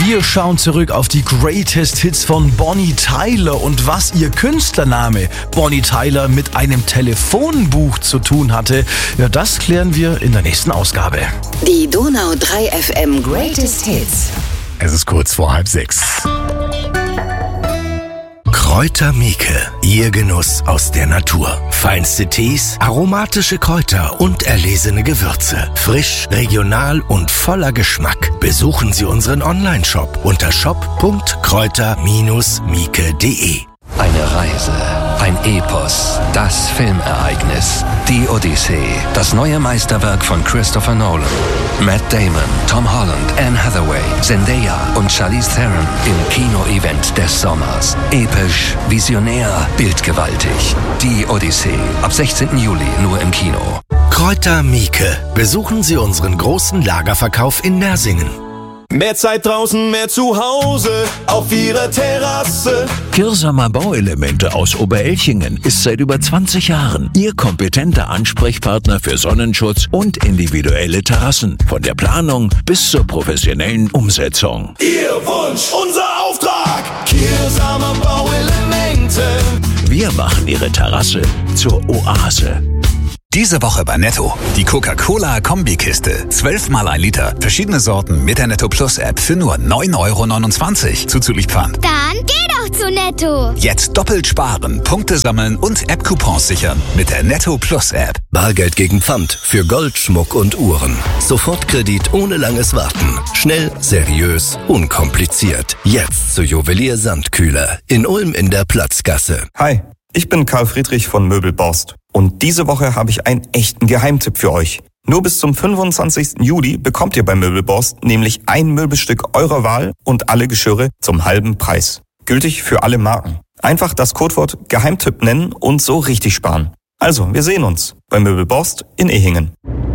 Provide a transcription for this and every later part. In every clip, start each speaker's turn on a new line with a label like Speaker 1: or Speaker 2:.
Speaker 1: Wir schauen zurück auf die Greatest Hits von Bonnie Tyler und was ihr Künstlername Bonnie Tyler mit einem Telefonbuch zu tun hatte, ja, das klären wir in der nächsten Ausgabe.
Speaker 2: Die Donau 3 FM Greatest Hits.
Speaker 3: Es ist kurz vor 5:30. Kräuter Mieke, ihr Genuss aus der Natur. Feinste Tees, aromatische Kräuter und erlesene Gewürze. Frisch, regional und voller Geschmack. Besuchen Sie unseren Online-Shop unter shop.kräuter-mieke.de.
Speaker 4: Eine Reise, ein Epos, das Filmereignis. Die Odyssee, das neue Meisterwerk von Christopher Nolan. Matt Damon, Tom Holland, Anne Hathaway, Zendaya und Charlize Theron im Kino-Event des Sommers. Episch, visionär, bildgewaltig. Die Odyssee, ab 16. Juli nur im Kino.
Speaker 3: Kräuter Mieke. Besuchen Sie unseren großen Lagerverkauf in Mersingen.
Speaker 5: Mehr Zeit draußen, mehr zu Hause, auf Ihrer Terrasse.
Speaker 6: Kirsamer Bauelemente aus Oberelchingen ist seit über 20 Jahren Ihr kompetenter Ansprechpartner für Sonnenschutz und individuelle Terrassen. Von der Planung bis zur professionellen Umsetzung.
Speaker 5: Ihr Wunsch, unser Auftrag. Kirsamer Bauelemente.
Speaker 6: Wir machen Ihre Terrasse zur Oase.
Speaker 7: Diese Woche bei Netto. Die Coca-Cola Kombikiste. 12 mal 1 Liter. Verschiedene Sorten mit der Netto Plus App für nur 9,29 € zuzüglich Pfand.
Speaker 8: Dann geh doch zu Netto.
Speaker 7: Jetzt doppelt sparen, Punkte sammeln und App-Coupons sichern mit der Netto Plus App.
Speaker 3: Bargeld gegen Pfand für Gold, Schmuck und Uhren. Sofortkredit ohne langes Warten. Schnell, seriös, unkompliziert. Jetzt zu Juwelier Sandkühler in Ulm in der Platzgasse.
Speaker 9: Hi, ich bin Karl Friedrich von Möbelborst. Und diese Woche habe ich einen echten Geheimtipp für euch. Nur bis zum 25. Juli bekommt ihr bei Möbelborst nämlich ein Möbelstück eurer Wahl und alle Geschirre zum halben Preis. Gültig für alle Marken. Einfach das Codewort Geheimtipp nennen und so richtig sparen. Also, wir sehen uns bei Möbelborst in Ehingen.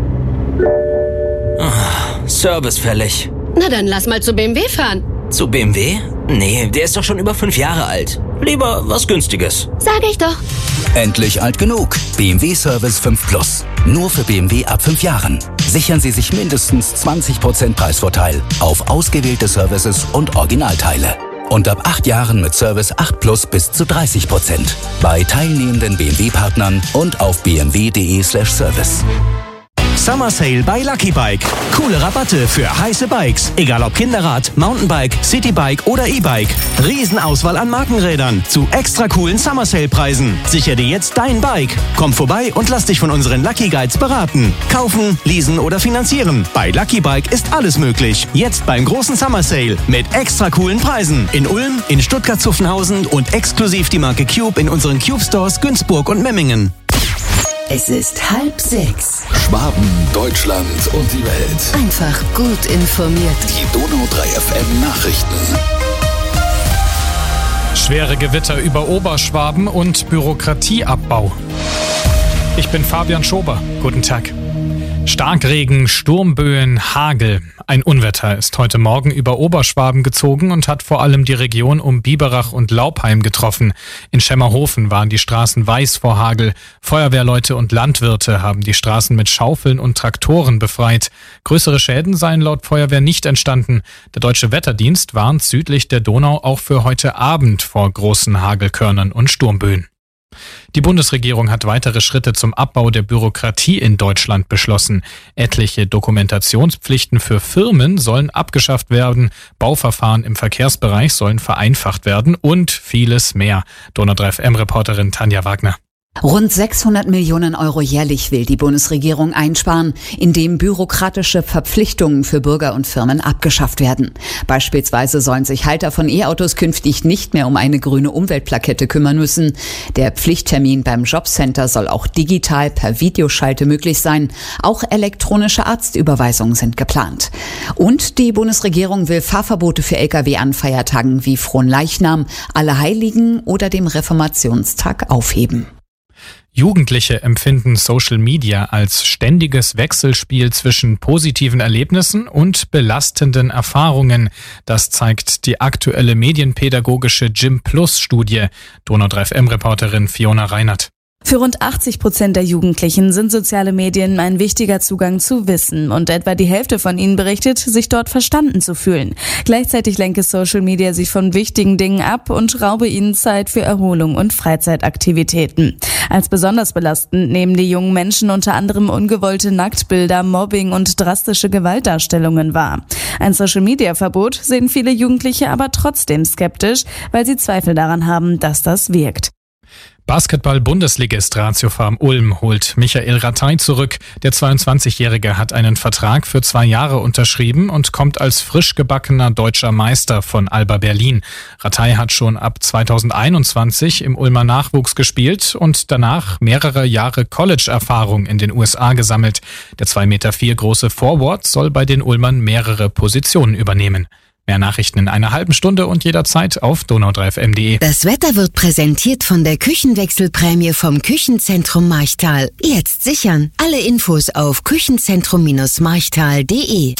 Speaker 10: Service fällig.
Speaker 11: Na dann lass mal zu BMW fahren.
Speaker 10: Zu BMW? Nee, der ist doch schon über 5 Jahre alt. Lieber was Günstiges.
Speaker 11: Sag ich doch.
Speaker 12: Endlich alt genug. BMW Service 5 Plus. Nur für BMW ab 5 Jahren. Sichern Sie sich mindestens 20% Preisvorteil auf ausgewählte Services und Originalteile. Und ab 8 Jahren mit Service 8 Plus bis zu 30%. Bei teilnehmenden BMW-Partnern und auf bmw.de/service.
Speaker 13: Summer Sale bei Lucky Bike. Coole Rabatte für heiße Bikes. Egal ob Kinderrad, Mountainbike, Citybike oder E-Bike. Riesenauswahl an Markenrädern zu extra coolen Summer Sale Preisen. Sichere dir jetzt dein Bike. Komm vorbei und lass dich von unseren Lucky Guides beraten. Kaufen, leasen oder finanzieren. Bei Lucky Bike ist alles möglich. Jetzt beim großen Summer Sale mit extra coolen Preisen. In Ulm, in Stuttgart-Zuffenhausen und exklusiv die Marke Cube in unseren Cube Stores Günzburg und Memmingen.
Speaker 2: Es ist 5:30.
Speaker 14: Schwaben, Deutschland und die Welt.
Speaker 2: Einfach gut informiert.
Speaker 14: Die Donau 3 FM Nachrichten.
Speaker 15: Schwere Gewitter über Oberschwaben und Bürokratieabbau. Ich bin Fabian Schober. Guten Tag. Starkregen, Sturmböen, Hagel. Ein Unwetter ist heute Morgen über Oberschwaben gezogen und hat vor allem die Region um Biberach und Laupheim getroffen. In Schemmerhofen waren die Straßen weiß vor Hagel. Feuerwehrleute und Landwirte haben die Straßen mit Schaufeln und Traktoren befreit. Größere Schäden seien laut Feuerwehr nicht entstanden. Der Deutsche Wetterdienst warnt südlich der Donau auch für heute Abend vor großen Hagelkörnern und Sturmböen. Die Bundesregierung hat weitere Schritte zum Abbau der Bürokratie in Deutschland beschlossen. Etliche Dokumentationspflichten für Firmen sollen abgeschafft werden, Bauverfahren im Verkehrsbereich sollen vereinfacht werden und vieles mehr. Donau 3 FM-Reporterin Tanja Wagner.
Speaker 16: Rund 600 Millionen Euro jährlich will die Bundesregierung einsparen, indem bürokratische Verpflichtungen für Bürger und Firmen abgeschafft werden. Beispielsweise sollen sich Halter von E-Autos künftig nicht mehr um eine grüne Umweltplakette kümmern müssen. Der Pflichttermin beim Jobcenter soll auch digital per Videoschalte möglich sein. Auch elektronische Arztüberweisungen sind geplant. Und die Bundesregierung will Fahrverbote für Lkw an Feiertagen wie Fronleichnam, Allerheiligen oder dem Reformationstag aufheben.
Speaker 15: Jugendliche empfinden Social Media als ständiges Wechselspiel zwischen positiven Erlebnissen und belastenden Erfahrungen. Das zeigt die aktuelle medienpädagogische Gym Plus Studie. Donau 3 FM-Reporterin Fiona Reinert.
Speaker 17: Für rund 80% der Jugendlichen sind soziale Medien ein wichtiger Zugang zu Wissen und etwa die Hälfte von ihnen berichtet, sich dort verstanden zu fühlen. Gleichzeitig lenke Social Media sie von wichtigen Dingen ab und raube ihnen Zeit für Erholung und Freizeitaktivitäten. Als besonders belastend nehmen die jungen Menschen unter anderem ungewollte Nacktbilder, Mobbing und drastische Gewaltdarstellungen wahr. Ein Social-Media-Verbot sehen viele Jugendliche aber trotzdem skeptisch, weil sie Zweifel daran haben, dass das wirkt.
Speaker 15: Basketball-Bundesligist Ratio Farm Ulm holt Michael Rattay zurück. Der 22-Jährige hat einen Vertrag für 2 Jahre unterschrieben und kommt als frisch gebackener deutscher Meister von Alba Berlin. Rattay hat schon ab 2021 im Ulmer Nachwuchs gespielt und danach mehrere Jahre College-Erfahrung in den USA gesammelt. Der 2,4 Meter große Forward soll bei den Ulmern mehrere Positionen übernehmen. Mehr Nachrichten in einer halben Stunde und jederzeit auf donau3fm.de.
Speaker 2: Das Wetter wird präsentiert von der Küchenwechselprämie vom Küchenzentrum Marchtal. Jetzt sichern. Alle Infos auf küchenzentrum-marchtal.de.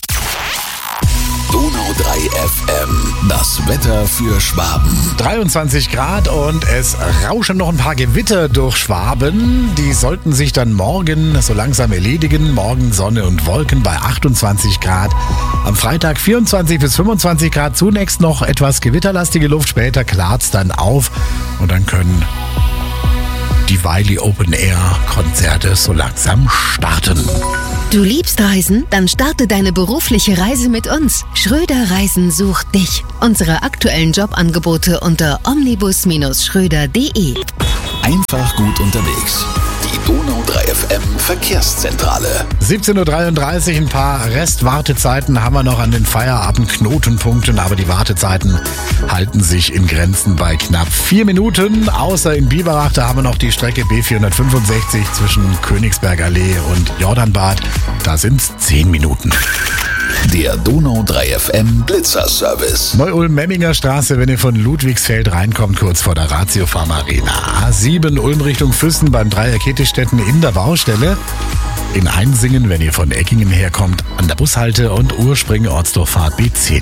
Speaker 14: Donau 3 FM, das Wetter für Schwaben.
Speaker 1: 23 Grad und es rauschen noch ein paar Gewitter durch Schwaben. Die sollten sich dann morgen so langsam erledigen. Morgen Sonne und Wolken bei 28 Grad. Am Freitag 24 bis 25 Grad. Zunächst noch etwas gewitterlastige Luft. Später klart's dann auf und dann können die Wiley Open Air Konzerte so langsam starten.
Speaker 2: Du liebst Reisen? Dann starte deine berufliche Reise mit uns. Schröder Reisen sucht dich. Unsere aktuellen Jobangebote unter omnibus-schröder.de.
Speaker 14: Einfach gut unterwegs. Die Donau 3 FM Verkehrszentrale.
Speaker 1: 17.33 Uhr, ein paar Restwartezeiten haben wir noch an den Feierabendknotenpunkten, aber die Wartezeiten halten sich in Grenzen bei knapp 4 Minuten. Außer in Biberach, da haben wir noch die Strecke B465 zwischen Königsberger Allee und Jordanbad. Da sind es 10 Minuten.
Speaker 14: Der Donau 3 FM Blitzerservice.
Speaker 1: Neu-Ulm-Memminger Straße, wenn ihr von Ludwigsfeld reinkommt, kurz vor der Ratio Farm Arena. A7 Ulm Richtung Füssen beim Dreier Kettistetten in der Baustelle. In Einsingen, wenn ihr von Eckingen herkommt, an der Bushalte und Urspringe Ortsdorffahrt B10.